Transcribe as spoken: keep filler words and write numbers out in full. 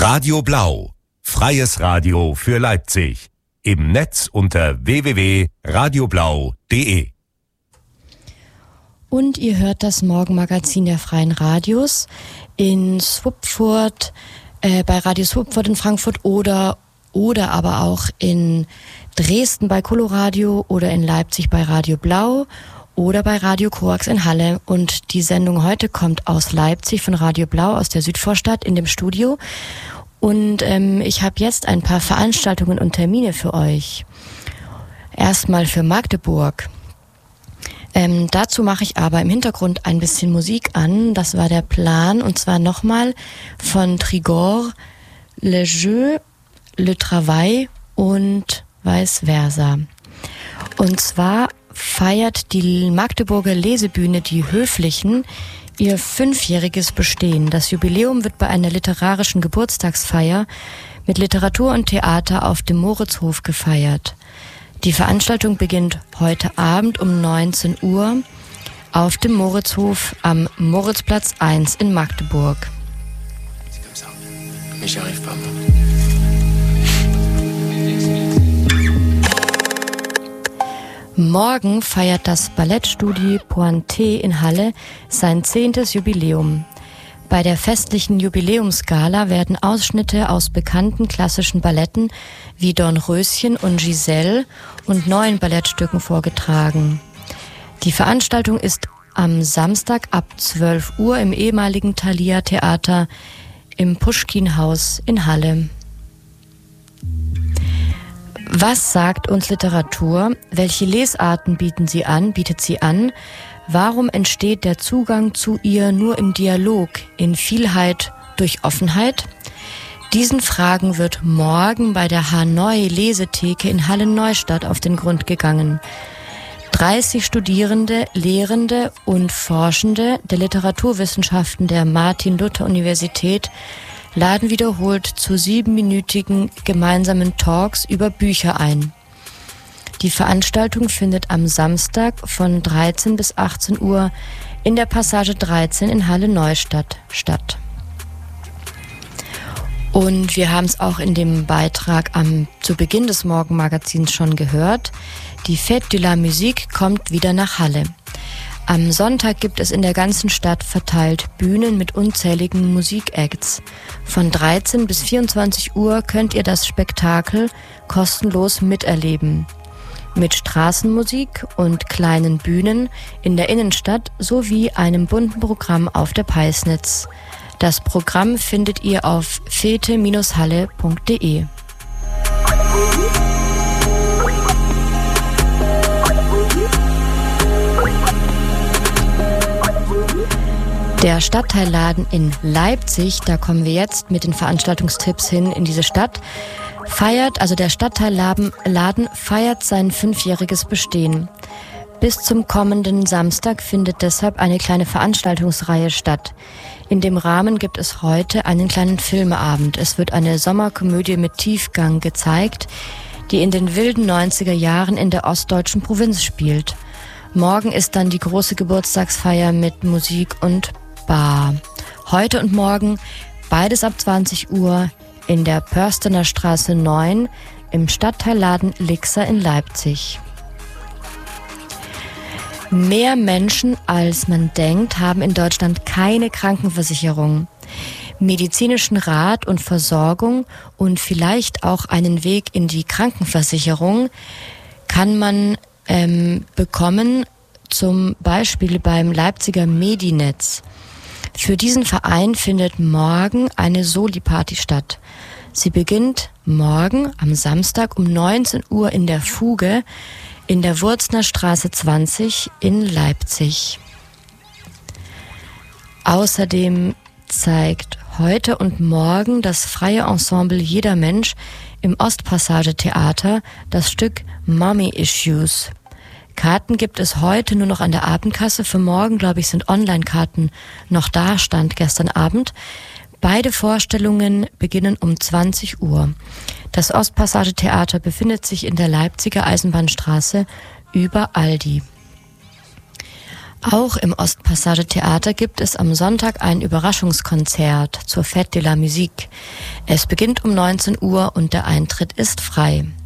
Radio Blau, freies Radio für Leipzig. Im Netz unter w w w punkt radio blau punkt d e. Und ihr hört das Morgenmagazin der Freien Radios in Schwupfurt, äh, bei Radio Schwupfurt in Frankfurt oder, oder aber auch in Dresden bei Coloradio oder in Leipzig bei Radio Blau oder bei Radio Koax in Halle. Und die Sendung heute kommt aus Leipzig von Radio Blau aus der Südvorstadt in dem Studio. Und ähm, ich habe jetzt ein paar Veranstaltungen und Termine für euch. Erstmal für Magdeburg. Ähm, dazu mache ich aber im Hintergrund ein bisschen Musik an. Das war der Plan. Und zwar nochmal von Trigor, Le Jeu, Le Travail und vice versa. Und zwar feiert die Magdeburger Lesebühne Die Höflichen ihr fünfjähriges Bestehen. Das Jubiläum wird bei einer literarischen Geburtstagsfeier mit Literatur und Theater auf dem Moritzhof gefeiert. Die Veranstaltung beginnt heute Abend um neunzehn Uhr auf dem Moritzhof am Moritzplatz eins in Magdeburg. Morgen feiert das Ballettstudio Pointé in Halle sein zehntes Jubiläum. Bei der festlichen Jubiläumsgala werden Ausschnitte aus bekannten klassischen Balletten wie Dornröschen und Giselle und neuen Ballettstücken vorgetragen. Die Veranstaltung ist am Samstag ab zwölf Uhr im ehemaligen Thalia Theater im Puschkin-Haus in Halle. Was sagt uns Literatur? Welche Lesarten bieten sie an, bietet sie an? Warum entsteht der Zugang zu ihr nur im Dialog, in Vielheit durch Offenheit? Diesen Fragen wird morgen bei der Hanoi Lesetheke in Halle-Neustadt auf den Grund gegangen. dreißig Studierende, Lehrende und Forschende der Literaturwissenschaften der Martin-Luther-Universität laden wiederholt zu siebenminütigen gemeinsamen Talks über Bücher ein. Die Veranstaltung findet am Samstag von dreizehn bis achtzehn Uhr in der Passage dreizehn in Halle-Neustadt statt. Und wir haben es auch in dem Beitrag am, zu Beginn des Morgenmagazins schon gehört. Die Fête de la Musique kommt wieder nach Halle. Am Sonntag gibt es in der ganzen Stadt verteilt Bühnen mit unzähligen Musikacts. Von dreizehn bis vierundzwanzig Uhr könnt ihr das Spektakel kostenlos miterleben. Mit Straßenmusik und kleinen Bühnen in der Innenstadt sowie einem bunten Programm auf der Peisnitz. Das Programm findet ihr auf fete Bindestrich halle punkt d e. Der Stadtteilladen in Leipzig, da kommen wir jetzt mit den Veranstaltungstipps hin in diese Stadt, feiert, also der Stadtteilladen Laden feiert sein fünfjähriges Bestehen. Bis zum kommenden Samstag findet deshalb eine kleine Veranstaltungsreihe statt. In dem Rahmen gibt es heute einen kleinen Filmeabend. Es wird eine Sommerkomödie mit Tiefgang gezeigt, die in den wilden neunziger Jahren in der ostdeutschen Provinz spielt. Morgen ist dann die große Geburtstagsfeier mit Musik und Bar. Heute und morgen beides ab zwanzig Uhr in der Pörstener Straße neun im Stadtteilladen Lixer in Leipzig. Mehr Menschen als man denkt haben in Deutschland keine Krankenversicherung. Medizinischen Rat und Versorgung und vielleicht auch einen Weg in die Krankenversicherung kann man ähm, bekommen, zum Beispiel beim Leipziger Medinetz. Für diesen Verein findet morgen eine Soli-Party statt. Sie beginnt morgen am Samstag um neunzehn Uhr in der Fuge in der Wurzner Straße zwanzig in Leipzig. Außerdem zeigt heute und morgen das freie Ensemble Jeder Mensch im Ostpassage-Theater das Stück Mommy Issues. Karten gibt es heute nur noch an der Abendkasse. Für morgen, glaube ich, sind Online-Karten noch da, stand gestern Abend. Beide Vorstellungen beginnen um zwanzig Uhr. Das Ostpassage-Theater befindet sich in der Leipziger Eisenbahnstraße über Aldi. Auch im Ostpassage Theater gibt es am Sonntag ein Überraschungskonzert zur Fête de la Musique. Es beginnt um neunzehn Uhr und der Eintritt ist frei.